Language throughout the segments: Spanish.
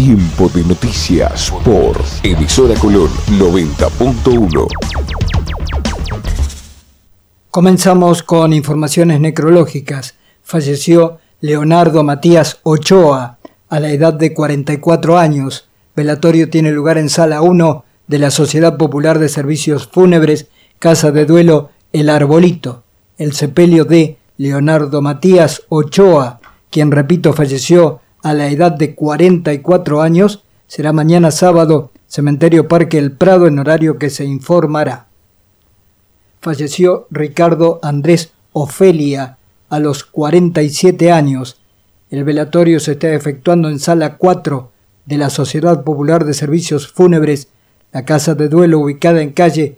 Tiempo de noticias por Emisora Colón 90.1. Comenzamos con informaciones necrológicas. Falleció Leonardo Matías Ochoa a la edad de 44 años. Velatorio tiene lugar en Sala 1 de la Sociedad Popular de Servicios Fúnebres, Casa de Duelo El Arbolito. El sepelio de Leonardo Matías Ochoa, quien, repito, falleció a la edad de 44 años, será mañana sábado, Cementerio Parque El Prado, en horario que se informará. Falleció Ricardo Andrés Ofelia a los 47 años. El velatorio se está efectuando en Sala 4 de la Sociedad Popular de Servicios Fúnebres, la casa de duelo ubicada en calle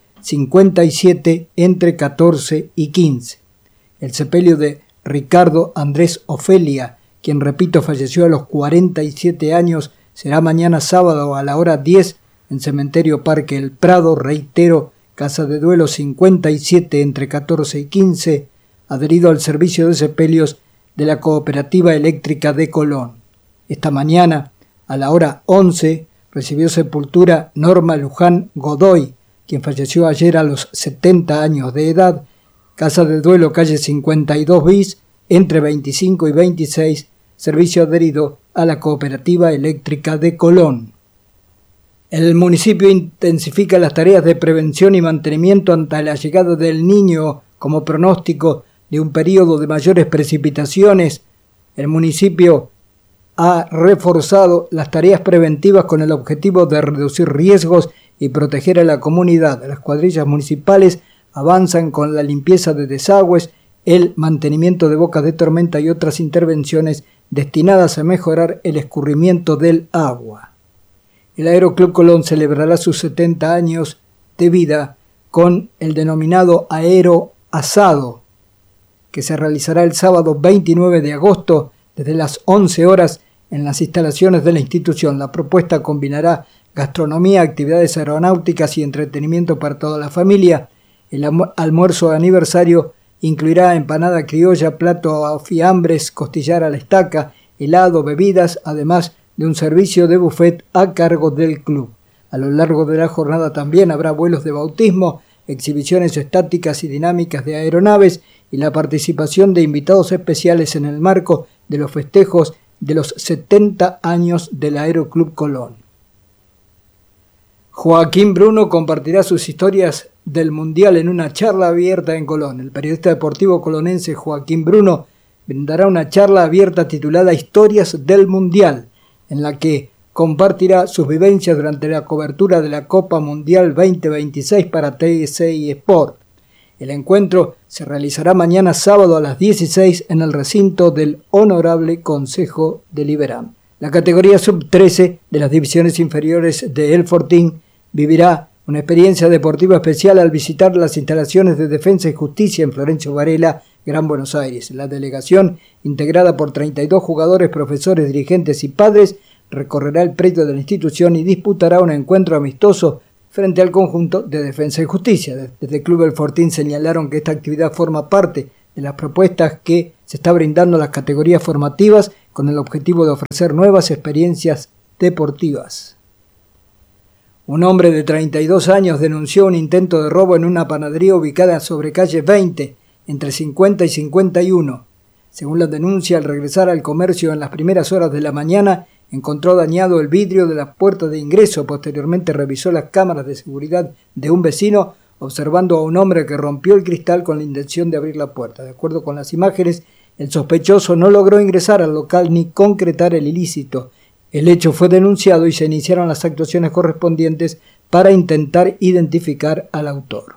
57 entre 14 y 15. El sepelio de Ricardo Andrés Ofelia, quien, repito, falleció a los 47 años, será mañana sábado a la hora 10 en Cementerio Parque El Prado, reitero, casa de duelo 57 entre 14 y 15, adherido al servicio de sepelios de la Cooperativa Eléctrica de Colón. Esta mañana, a la hora 11, recibió sepultura Norma Luján Godoy, quien falleció ayer a los 70 años de edad, casa de duelo calle 52 bis, entre 25 y 26, servicio adherido a la Cooperativa Eléctrica de Colón. El municipio intensifica las tareas de prevención y mantenimiento ante la llegada del Niño como pronóstico de un periodo de mayores precipitaciones. El municipio ha reforzado las tareas preventivas con el objetivo de reducir riesgos y proteger a la comunidad. Las cuadrillas municipales avanzan con la limpieza de desagües, el mantenimiento de bocas de tormenta y otras intervenciones destinadas a mejorar el escurrimiento del agua. El Aeroclub Colón celebrará sus 70 años de vida con el denominado Aero Asado, que se realizará el sábado 29 de agosto desde las 11 horas en las instalaciones de la institución. La propuesta combinará gastronomía, actividades aeronáuticas y entretenimiento para toda la familia. El almuerzo de aniversario incluirá empanada criolla, plato a fiambres, costillar a la estaca, helado, bebidas, además de un servicio de buffet a cargo del club. A lo largo de la jornada también habrá vuelos de bautismo, exhibiciones estáticas y dinámicas de aeronaves y la participación de invitados especiales en el marco de los festejos de los 70 años del Aeroclub Colón. Joaquín Bruno compartirá sus historias del Mundial en una charla abierta en Colón. El periodista deportivo colonense Joaquín Bruno brindará una charla abierta titulada Historias del Mundial, en la que compartirá sus vivencias durante la cobertura de la Copa Mundial 2026 para TSI Sport. El encuentro se realizará mañana sábado a las 16 en el recinto del Honorable Consejo Deliberante. La categoría sub-13 de las divisiones inferiores de El Fortín vivirá una experiencia deportiva especial al visitar las instalaciones de Defensa y Justicia en Florencio Varela, Gran Buenos Aires. La delegación, integrada por 32 jugadores, profesores, dirigentes y padres, recorrerá el predio de la institución y disputará un encuentro amistoso frente al conjunto de Defensa y Justicia. Desde el Club El Fortín señalaron que esta actividad forma parte de las propuestas que se está brindando a las categorías formativas con el objetivo de ofrecer nuevas experiencias deportivas. Un hombre de 32 años denunció un intento de robo en una panadería ubicada sobre calle 20, entre 50 y 51. Según la denuncia, al regresar al comercio en las primeras horas de la mañana, encontró dañado el vidrio de la puerta de ingreso. Posteriormente revisó las cámaras de seguridad de un vecino, observando a un hombre que rompió el cristal con la intención de abrir la puerta. De acuerdo con las imágenes, el sospechoso no logró ingresar al local ni concretar el ilícito. El hecho fue denunciado y se iniciaron las actuaciones correspondientes para intentar identificar al autor.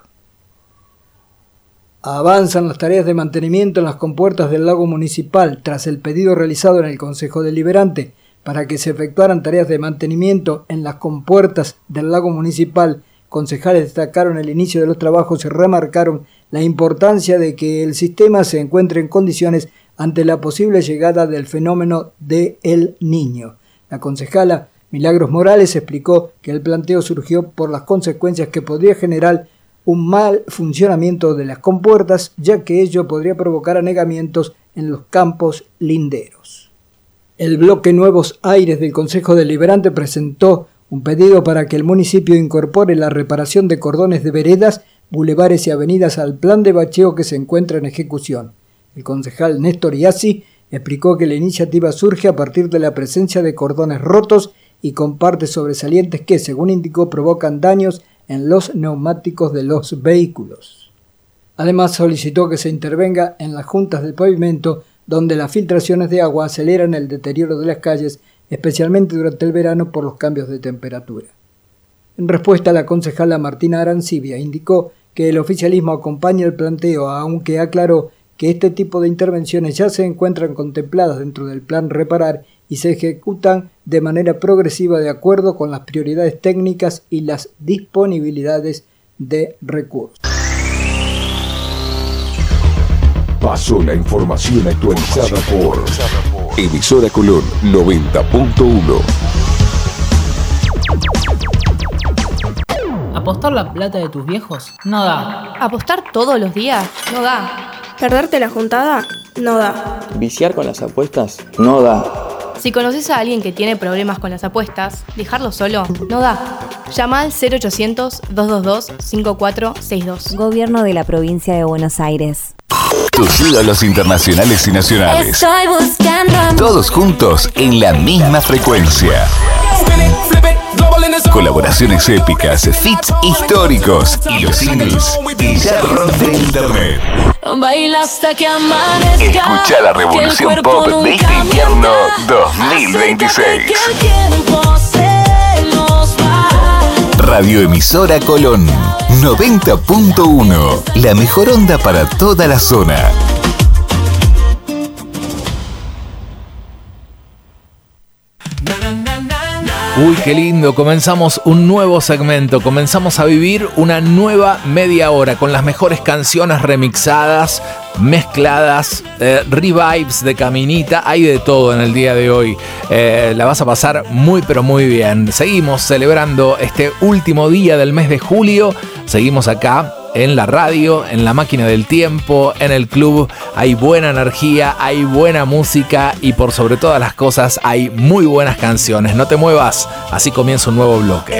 Avanzan las tareas de mantenimiento en las compuertas del lago municipal tras el pedido realizado en el Consejo Deliberante para que se efectuaran tareas de mantenimiento en las compuertas del lago municipal. Concejales destacaron el inicio de los trabajos y remarcaron la importancia de que el sistema se encuentre en condiciones ante la posible llegada del fenómeno de El Niño. La concejala Milagros Morales explicó que el planteo surgió por las consecuencias que podría generar un mal funcionamiento de las compuertas, ya que ello podría provocar anegamientos en los campos linderos. El bloque Nuevos Aires del Consejo Deliberante presentó un pedido para que el municipio incorpore la reparación de cordones de veredas, bulevares y avenidas al plan de bacheo que se encuentra en ejecución. El concejal Néstor Iasi explicó que la iniciativa surge a partir de la presencia de cordones rotos y con partes sobresalientes que, según indicó, provocan daños en los neumáticos de los vehículos. Además, solicitó que se intervenga en las juntas del pavimento, donde las filtraciones de agua aceleran el deterioro de las calles, especialmente durante el verano por los cambios de temperatura. En respuesta, la concejala Martina Arancibia indicó que el oficialismo acompaña el planteo, aunque aclaró que este tipo de intervenciones ya se encuentran contempladas dentro del plan Reparar y se ejecutan de manera progresiva de acuerdo con las prioridades técnicas y las disponibilidades de recursos. Pasó la información actualizada por Emisora Colón 90.1. ¿Apostar la plata de tus viejos? No da. ¿Apostar todos los días? No da. ¿Perderte la juntada? No da. ¿Viciar con las apuestas? No da. Si conoces a alguien que tiene problemas con las apuestas, dejarlo solo no da. Llama al 0800-222-5462. Gobierno de la Provincia de Buenos Aires. Tus ídolos internacionales y nacionales. Estoy buscando amor. Todos juntos en la misma frecuencia. Colaboraciones épicas, feats históricos y los singles que ya rompen internet. Baila hasta que amanezca. Escucha la revolución pop de este invierno 2026. Radioemisora Colón 90.1. La mejor onda para toda la zona. Uy, qué lindo, comenzamos un nuevo segmento, comenzamos a vivir una nueva media hora con las mejores canciones remixadas, mezcladas, revives de Caminita, hay de todo en el día de hoy, la vas a pasar muy pero muy bien. Seguimos celebrando este último día del mes de julio, seguimos acá en la radio, en la máquina del tiempo, en el club. Hay buena energía, hay buena música y por sobre todas las cosas hay muy buenas canciones. No te muevas, así comienza un nuevo bloque.